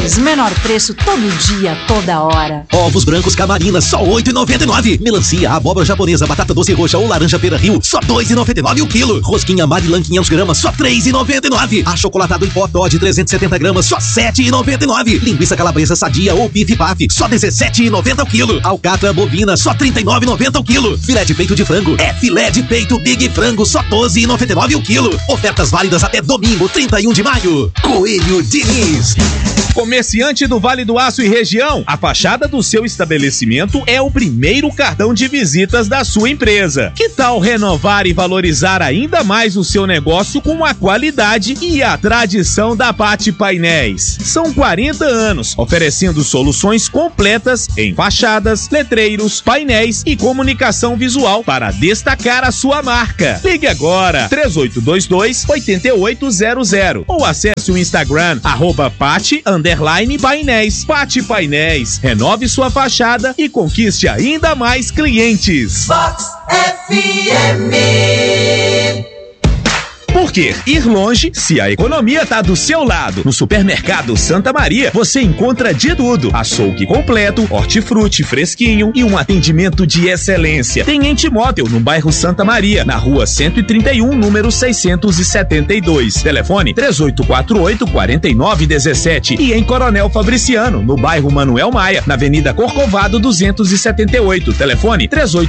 Chiquinhos, menor preço todo dia, toda hora. Ovos brancos Camarina, só R$ 8,99. Melancia, abóbora japonesa, batata doce roxa ou laranja Pera Rio, só R$ 2,99 o quilo. Rosquinha Marilan 500 gramas, só R$ 3,99. Achocolatado em pó Toddy 370 gramas, só R$ 7,99. Linguiça calabresa sadia ou bife paf, só R$ 17,90 o quilo. Alcatra bovina, só R$ 39,90 o quilo. Filé de peito de frango, é filé de peito Big Frango, só R$ 12,99 o quilo. Ofertas válidas até domingo, 31 de maio. Coelho Diniz. Comerciante do Vale do Aço e região, a fachada do seu estabelecimento é o primeiro cartão de visitas da sua empresa. Que tal renovar e valorizar ainda mais o seu negócio com a qualidade e a tradição da Pati Painéis? São 40 anos oferecendo soluções completas em fachadas, letreiros, painéis e comunicação visual para destacar a sua marca. Ligue agora 3822-8800 ou acesse o Instagram @Pati_Painéis. Pati Painéis, renove sua fachada e conquiste ainda mais clientes. Vox FM. Por que ir longe se a economia tá do seu lado? No Supermercado Santa Maria você encontra de tudo: açougue completo, hortifruti fresquinho e um atendimento de excelência. Tem em Timóteo, no bairro Santa Maria, na rua 131, número 672. Telefone 3848-4917. E em Coronel Fabriciano, no bairro Manuel Maia, na Avenida Corcovado 278. Telefone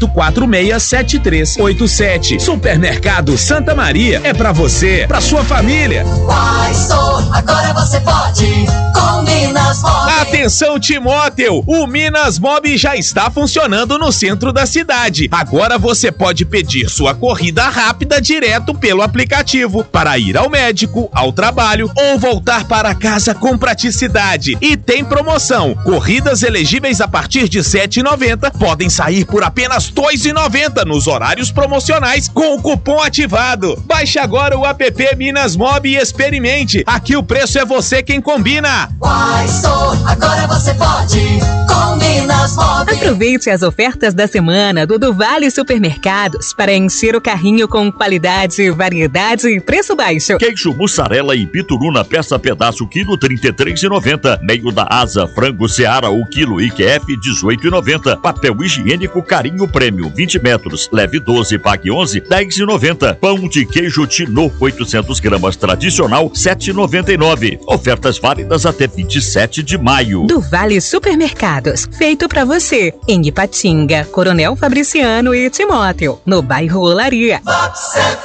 3846-7387. Supermercado Santa Maria é pra você, pra sua família. Agora você pode com Minas Mob. Atenção, Timóteo, o Minas Mob já está funcionando no centro da cidade. Agora você pode pedir sua corrida rápida direto pelo aplicativo para ir ao médico, ao trabalho ou voltar para casa com praticidade. E tem promoção: corridas elegíveis a partir de R$ 7,90 podem sair por apenas R$ 2,90 nos horários promocionais com o cupom ativado. Baixe agora o app Minas Mob e experimente. Aqui o preço é você quem combina. Agora você pode com Minas Mob. Aproveite as ofertas da semana do Vale Supermercados para encher o carrinho com qualidade, variedade e preço baixo. Queijo, mussarela e bituruna peça pedaço quilo R$ 33,90. Meio da asa, frango Seara o quilo IQF R$ 18,90. Papel higiênico Carinho Prêmio 20 metros, leve 12, pague 11, R$ 10,90. Pão de queijo Tinô 800 gramas tradicional R$ 7,99. Ofertas válidas até 27 de maio. Do Vale Supermercados, feito pra você, em Ipatinga, Coronel Fabriciano e Timóteo, no bairro Olaria. Vox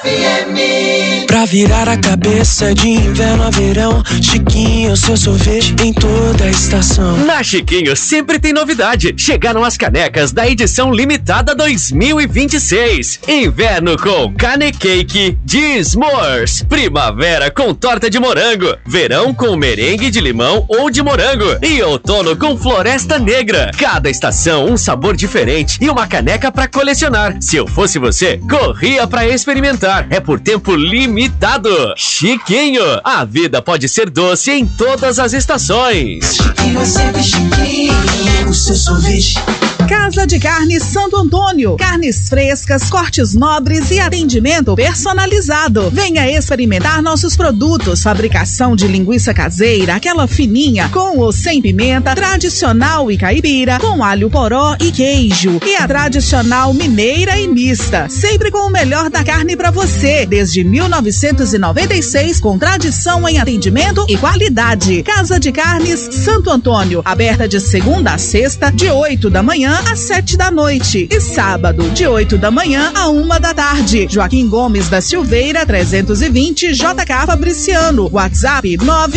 FM. Pra virar a cabeça de inverno a verão, Chiquinho, seu sorvete em toda a estação. Na Chiquinho sempre tem novidade. Chegaram as canecas da edição limitada 2026. Inverno com Cane Cake de S'mores. Primavera com torta de morango. Verão com merengue de limão ou de morango. E outono com floresta negra. Cada estação um sabor diferente e uma caneca pra colecionar. Se eu fosse você, corria pra experimentar. É por tempo limitado. Chiquinho, a vida pode ser doce em todas as estações. Chiquinho é sempre chiquinho, o seu sorvete. Casa de Carnes Santo Antônio. Carnes frescas, cortes nobres e atendimento personalizado. Venha experimentar nossos produtos. Fabricação de linguiça caseira, aquela fininha, com ou sem pimenta, tradicional e caipira, com alho poró e queijo. E a tradicional mineira e mista. Sempre com o melhor da carne para você. Desde 1996, com tradição em atendimento e qualidade. Casa de Carnes Santo Antônio. Aberta de segunda a sexta, de 8 da manhã às 7 da noite. E sábado, de 8 da manhã a 1 da tarde. Joaquim Gomes da Silveira, 320, JK Fabriciano. WhatsApp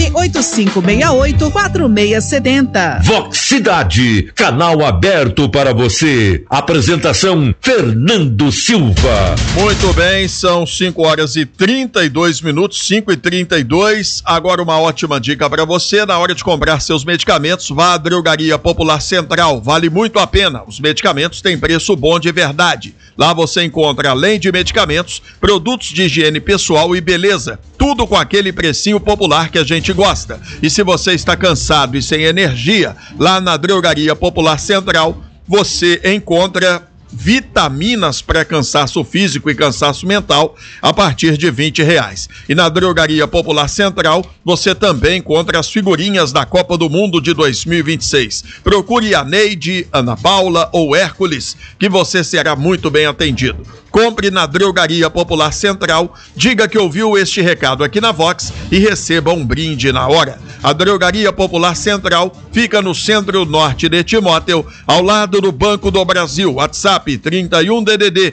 98568-4670. Vox Cidade, canal aberto para você. Apresentação Fernando Silva. Muito bem, são 5h32, 5h32. Agora uma ótima dica para você: na hora de comprar seus medicamentos, vá à Drogaria Popular Central. Vale muito a pena. Os medicamentos têm preço bom de verdade. Lá você encontra, além de medicamentos, produtos de higiene pessoal e beleza. Tudo com aquele precinho popular que a gente gosta. E se você está cansado e sem energia, lá na Drogaria Popular Central, você encontra vitaminas para cansaço físico e cansaço mental a partir de R$20. E na Drogaria Popular Central você também encontra as figurinhas da Copa do Mundo de 2026. Procure a Neide, Ana Paula ou Hércules, que você será muito bem atendido. Compre na Drogaria Popular Central, diga que ouviu este recado aqui na Vox e receba um brinde na hora. A Drogaria Popular Central fica no centro-norte de Timóteo, ao lado do Banco do Brasil. WhatsApp 31 DDD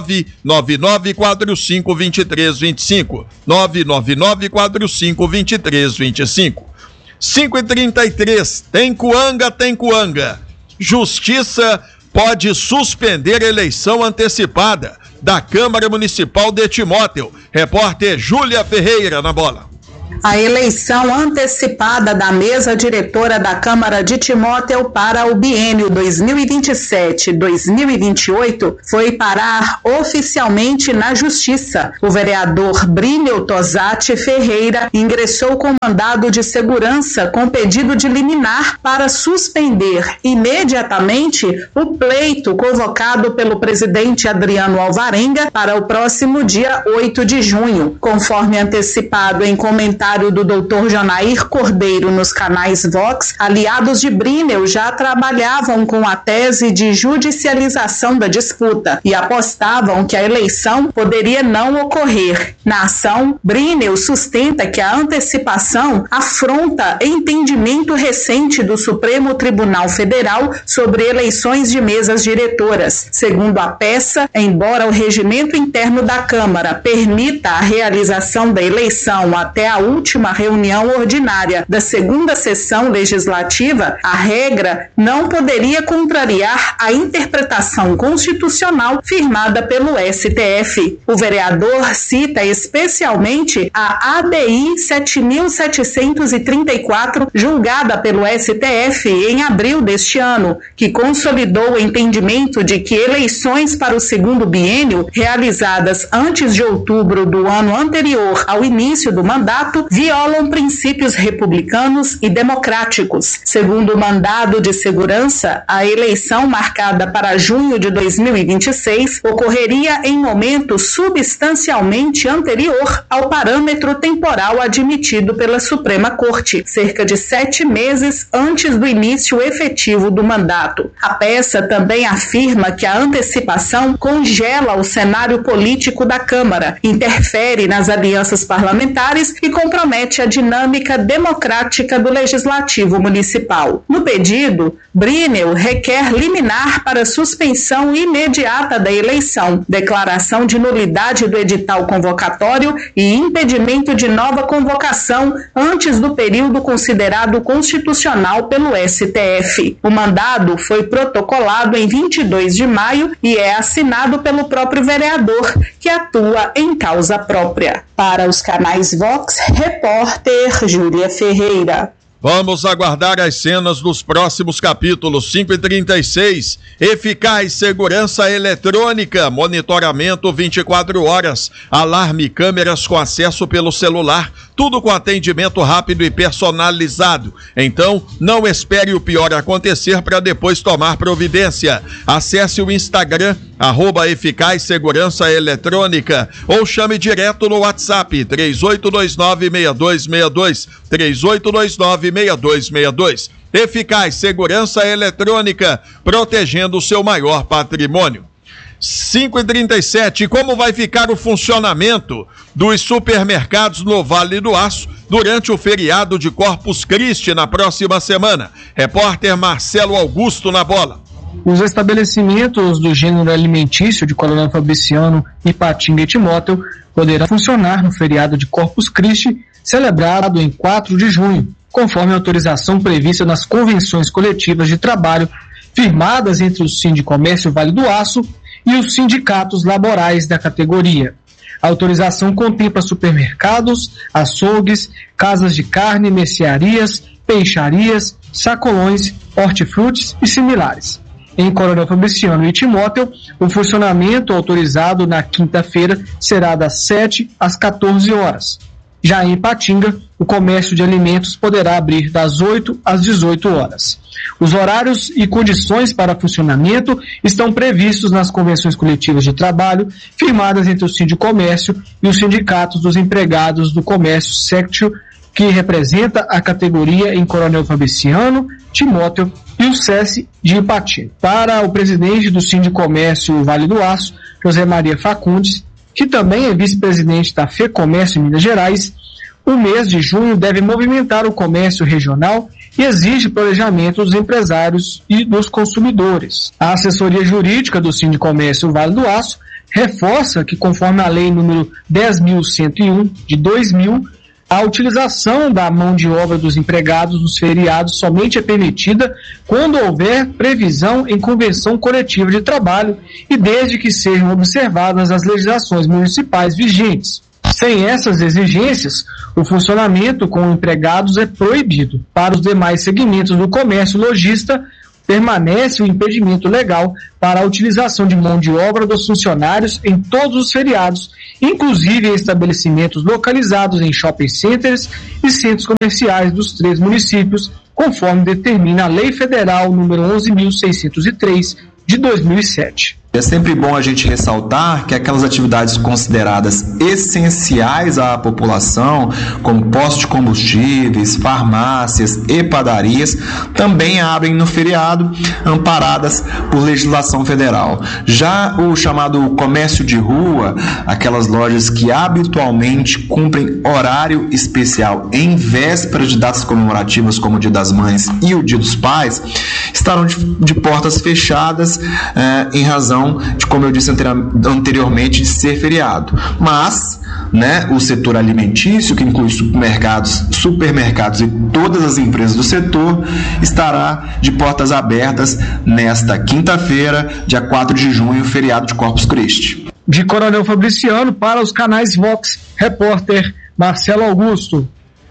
999452325. 999452325. 5h33, tem Coanga. Justiça pode suspender eleição antecipada da Câmara Municipal de Timóteo. Repórter Júlia Ferreira na bola. A eleição antecipada da mesa diretora da Câmara de Timóteo para o biênio 2027-2028 foi parar oficialmente na Justiça. O vereador Brínio Tosati Ferreira ingressou com mandado de segurança com pedido de liminar para suspender imediatamente o pleito convocado pelo presidente Adriano Alvarenga para o próximo dia 8 de junho. Conforme antecipado em comentário do Dr. Janair Cordeiro nos canais Vox, aliados de Brínio já trabalhavam com a tese de judicialização da disputa e apostavam que a eleição poderia não ocorrer. Na ação, Brínio sustenta que a antecipação afronta entendimento recente do Supremo Tribunal Federal sobre eleições de mesas diretoras. Segundo a peça, embora o regimento interno da Câmara permita a realização da eleição até a última reunião ordinária da segunda sessão legislativa, a regra não poderia contrariar a interpretação constitucional firmada pelo STF. O vereador cita especialmente a ADI 7.734, julgada pelo STF em abril deste ano, que consolidou o entendimento de que eleições para o segundo biênio, realizadas antes de outubro do ano anterior ao início do mandato, violam princípios republicanos e democráticos. Segundo o mandado de segurança, a eleição marcada para junho de 2026 ocorreria em momento substancialmente anterior ao parâmetro temporal admitido pela Suprema Corte, cerca de 7 meses antes do início efetivo do mandato. A peça também afirma que a antecipação congela o cenário político da Câmara, interfere nas alianças parlamentares e compromete a dinâmica democrática do Legislativo Municipal. No pedido, Brínio requer liminar para suspensão imediata da eleição, declaração de nulidade do edital convocatório e impedimento de nova convocação antes do período considerado constitucional pelo STF. O mandado foi protocolado em 22 de maio e é assinado pelo próprio vereador, que atua em causa própria. Para os canais Vox, repórter Júlia Ferreira. Vamos aguardar as cenas dos próximos capítulos. 5h36, eficaz segurança eletrônica, monitoramento 24 horas, alarme e câmeras com acesso pelo celular, tudo com atendimento rápido e personalizado. Então, não espere o pior acontecer para depois tomar providência. Acesse o Instagram, @Eficaz Segurança Eletrônica, ou chame direto no WhatsApp 3829-6262, 3829-6262. Eficaz Segurança Eletrônica, protegendo o seu maior patrimônio. 5h37, como vai ficar o funcionamento dos supermercados no Vale do Aço durante o feriado de Corpus Christi na próxima semana? Repórter Marcelo Augusto na bola. Os estabelecimentos do gênero alimentício de Coronel Fabriciano, Ipatinga e Timóteo poderão funcionar no feriado de Corpus Christi, celebrado em 4 de junho, conforme a autorização prevista nas convenções coletivas de trabalho firmadas entre o Sindicomércio Vale do Aço e os sindicatos laborais da categoria. A autorização contempla supermercados, açougues, casas de carne, mercearias, peixarias, sacolões, hortifrutis e similares. Em Coronel Fabriciano e Timóteo, o funcionamento autorizado na quinta-feira será das 7 às 14 horas. Já em Ipatinga, o comércio de alimentos poderá abrir das 8 às 18 horas. Os horários e condições para funcionamento estão previstos nas convenções coletivas de trabalho firmadas entre o Sindicomércio e os sindicatos dos empregados do comércio Sectio, que representa a categoria em Coronel Fabriciano, Timóteo e o SESI de Ipatinga. Para o presidente do Sindicomércio Vale do Aço, José Maria Facundes, que também é vice-presidente da FEComércio em Minas Gerais, o mês de junho deve movimentar o comércio regional e exige planejamento dos empresários e dos consumidores. A assessoria jurídica do Sindicomércio Vale do Aço reforça que, conforme a lei número 10.101 de 2000, a utilização da mão de obra dos empregados nos feriados somente é permitida quando houver previsão em convenção coletiva de trabalho e desde que sejam observadas as legislações municipais vigentes. Sem essas exigências, o funcionamento com empregados é proibido. Para os demais segmentos do comércio lojista, permanece o impedimento legal para a utilização de mão de obra dos funcionários em todos os feriados, inclusive em estabelecimentos localizados em shopping centers e centros comerciais dos 3 municípios, conforme determina a Lei Federal número 11.603 de 2007. É sempre bom a gente ressaltar que aquelas atividades consideradas essenciais à população, como postos de combustíveis, farmácias e padarias, também abrem no feriado, amparadas por legislação federal. Já o chamado comércio de rua, aquelas lojas que habitualmente cumprem horário especial em véspera de datas comemorativas como o Dia das Mães e o Dia dos Pais, estarão de portas fechadas em razão de, como eu disse anteriormente, de ser feriado. Mas, o setor alimentício, que inclui supermercados e todas as empresas do setor, estará de portas abertas nesta quinta-feira, dia 4 de junho, feriado de Corpus Christi. De Coronel Fabriciano para os canais Vox, repórter Marcelo Augusto.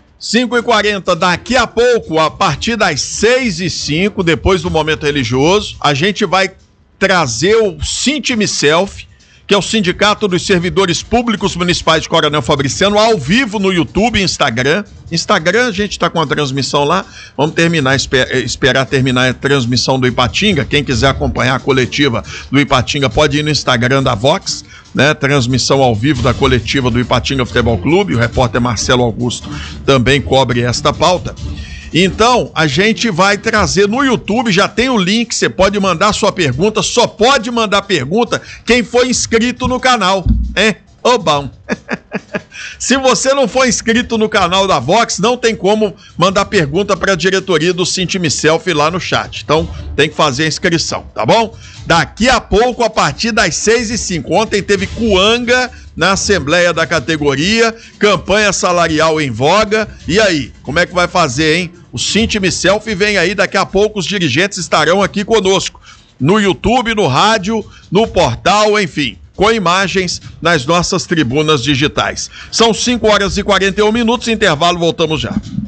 5h40, daqui a pouco, a partir das 6h05, depois do momento religioso, a gente vai trazer o Sindicomself, que é o Sindicato dos Servidores Públicos Municipais de Coronel Fabriciano, ao vivo no YouTube e Instagram. A gente está com a transmissão lá. Vamos esperar terminar a transmissão do Ipatinga. Quem quiser acompanhar a coletiva do Ipatinga pode ir no Instagram da Vox, transmissão ao vivo da coletiva do Ipatinga Futebol Clube. O repórter Marcelo Augusto também cobre esta pauta. Então, a gente vai trazer no YouTube, já tem o link, você pode mandar sua pergunta, só pode mandar pergunta quem foi inscrito no canal, hein? Ô, bom. Se você não for inscrito no canal da Vox, não tem como mandar pergunta para a diretoria do Sindicomself lá no chat. Então, tem que fazer a inscrição, tá bom? Daqui a pouco, a partir das 6h05. Ontem teve Cuanga na Assembleia da categoria, campanha salarial em voga. E aí, como é que vai fazer, hein? O Sindicomself vem aí, daqui a pouco os dirigentes estarão aqui conosco, no YouTube, no rádio, no portal, enfim, com imagens nas nossas tribunas digitais. São 5h41, intervalo, voltamos já.